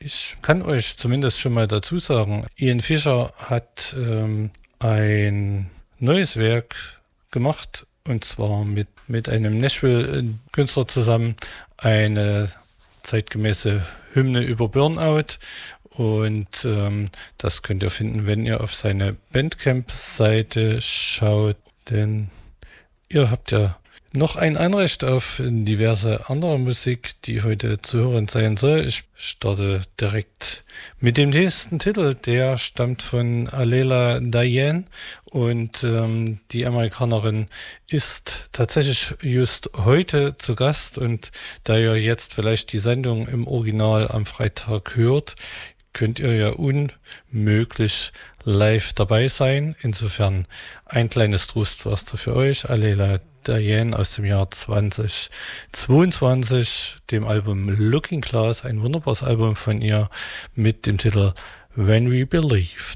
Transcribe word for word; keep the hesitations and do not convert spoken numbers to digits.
Ich kann euch zumindest schon mal dazu sagen, Ian Fischer hat ähm, ein neues Werk gemacht, und zwar mit, mit einem Nashville-Künstler zusammen, eine zeitgemäße Hymne über Burnout. Und ähm, das könnt ihr finden, wenn ihr auf seine Bandcamp-Seite schaut, denn ihr habt ja noch ein Anrecht auf diverse andere Musik, die heute zu hören sein soll. Ich starte direkt mit dem nächsten Titel. Der stammt von Alela Diane, und ähm, die Amerikanerin ist tatsächlich just heute zu Gast. Und da ihr jetzt vielleicht die Sendung im Original am Freitag hört, könnt ihr ja unmöglich live dabei sein. Insofern ein kleines Trostpflaster für euch. Alela Diane aus dem Jahr zwanzig zweiundzwanzig, dem Album Looking Glass, ein wunderbares Album von ihr mit dem Titel When We Believe.